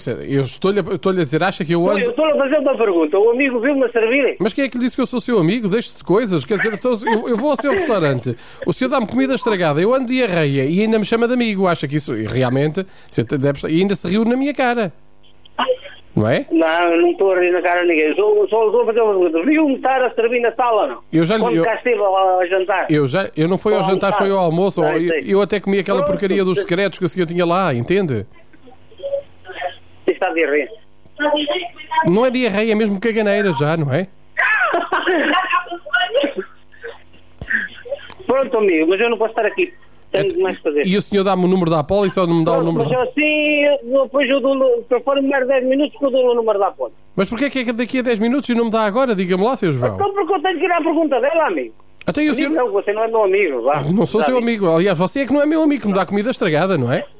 Eu estou-lhe a dizer, acha que eu ando... Eu estou-lhe a fazer uma pergunta. O amigo viu-me a servir? Mas quem é que lhe disse que eu sou seu amigo? Deixe-se de coisas. Quer dizer, eu vou ao seu restaurante, o senhor dá-me comida estragada, eu ando diarreia e ainda me chama de amigo. Acha que isso realmente... E ainda se riu na minha cara. Não é? Não estou a rir na cara de ninguém. Só estou a fazer uma pergunta. Viu-me estar a servir na sala ou não? Quando cá estive a jantar? Eu não fui ao jantar, foi ao almoço. Eu até comi aquela porcaria dos secretos que o senhor tinha lá, entende? Está a diarreia. Não é diarreia, é mesmo caganeira já, não é? Pronto, amigo, mas eu não posso estar aqui. Tenho mais que fazer. E o senhor dá-me o número da apólice ou não me dá o número? Mas assim, depois eu dou, para fora mais 10 minutos que eu dou o número da apólice. Mas porquê é que daqui a 10 minutos e não me dá agora? Diga-me lá, seu João. Então porque eu tenho que ir à pergunta dela, amigo. Até o senhor... Não, você não é meu amigo. Vá. Não sou seu amigo. Aliás, você é que não é meu amigo, que me dá comida estragada, não é?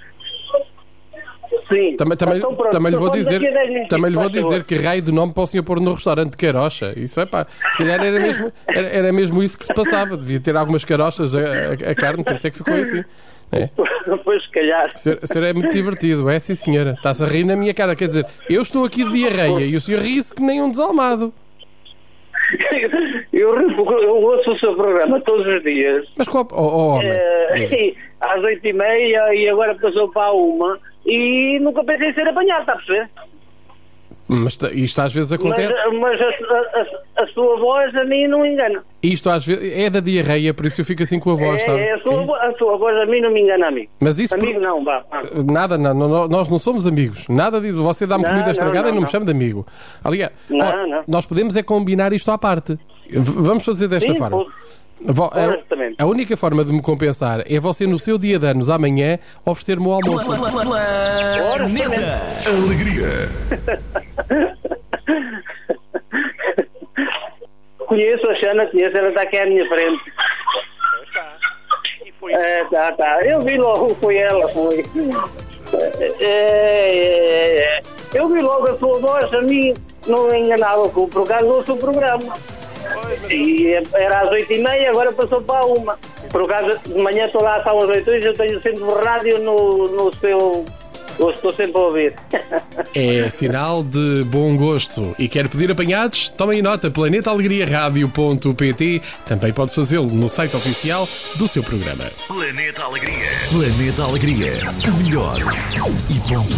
Sim. Também lhe vou dizer que raio de nome para o senhor pôr no restaurante de carocha. Isso é pá, se calhar era mesmo isso que se passava. Devia ter algumas carochas a carne, por isso é que ficou assim. É. Pois, se calhar. O senhor é muito divertido, é sim senhora. Está-se a rir na minha cara. Quer dizer, eu estou aqui de diarreia e o senhor ri-se que nem um desalmado. Eu rio porque eu ouço o seu programa todos os dias. Mas qual... homem. Às 8h30 e agora passou para a 1 e nunca pensei em ser apanhado, está a perceber? Mas isto às vezes acontece. Mas a sua voz a mim não engana. Isto às vezes é da diarreia, por isso eu fico assim com a voz, sabe? A sua voz a mim não me engana, amigo. Mas isso amigo não, vá. Nada, não, nós não somos amigos. Nada disso. Você dá-me comida estragada e não me chama de amigo. Aliás, nós podemos é combinar isto à parte. Vamos fazer desta forma. A única forma de me compensar é você, no seu dia de anos, amanhã, oferecer-me o almoço. Planeta Alegria. Conheço a Xana, ela está aqui à minha frente. Tá. Eu vi logo, foi ela, foi. Eu vi logo a sua voz, a mim não enganava, por causa do seu programa. E era às 8h30, agora passou para a 1. Por acaso, de manhã estou lá às 8h, eu tenho sempre o rádio no seu... Eu estou sempre a ouvir. É sinal de bom gosto. E quer pedir apanhados? Tomem nota, planetaalegriaradio.pt. Também pode fazê-lo no site oficial do seu programa. Planeta Alegria. Planeta Alegria. O melhor. E ponto.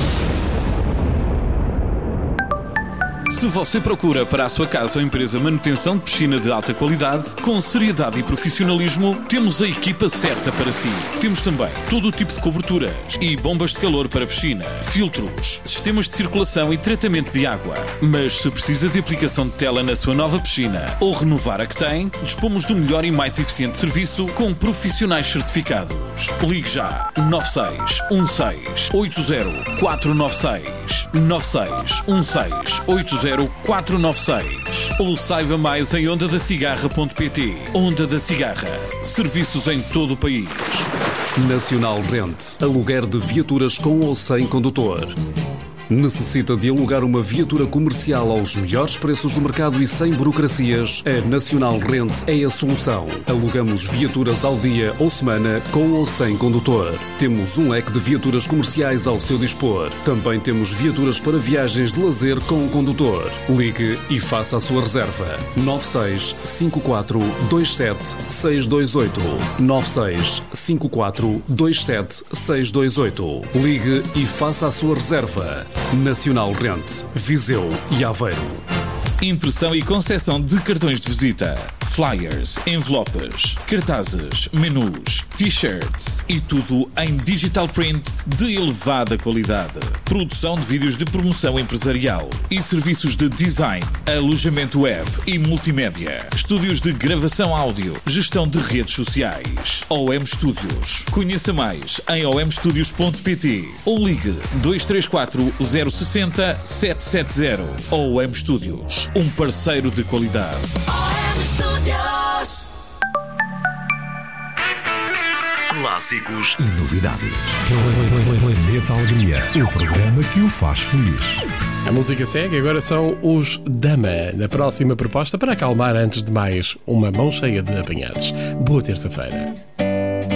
Se você procura para a sua casa ou empresa manutenção de piscina de alta qualidade, com seriedade e profissionalismo, temos a equipa certa para si. Temos também todo o tipo de coberturas e bombas de calor para piscina, filtros, sistemas de circulação e tratamento de água. Mas se precisa de aplicação de tela na sua nova piscina ou renovar a que tem, dispomos do melhor e mais eficiente serviço com profissionais certificados. Ligue já 9616 80 496 9616 80 496 ou saiba mais em ondadacigarra.pt. Onda da Cigarra. Serviços em todo o país. Nacional Rent. Aluguer de viaturas com ou sem condutor. Necessita de alugar uma viatura comercial aos melhores preços do mercado e sem burocracias? A Nacional Rent é a solução. Alugamos viaturas ao dia ou semana, com ou sem condutor. Temos um leque de viaturas comerciais ao seu dispor. Também temos viaturas para viagens de lazer com condutor. Ligue e faça a sua reserva. 965427 965427 Ligue e faça a sua reserva. Nacional Rent, Viseu e Aveiro. Impressão e concessão de cartões de visita, flyers, envelopes, cartazes, menus, t-shirts e tudo em digital print de elevada qualidade. Produção de vídeos de promoção empresarial e serviços de design, alojamento web e multimédia. Estúdios de gravação áudio, gestão de redes sociais. OM Studios. Conheça mais em omstudios.pt ou ligue 234 060 770. OM Studios. Um parceiro de qualidade. Clássicos e novidades. Planeta Alegria, o programa que o faz feliz. A música segue, agora são os Dama, na próxima proposta para acalmar antes de mais uma mão cheia de apanhados. Boa terça-feira.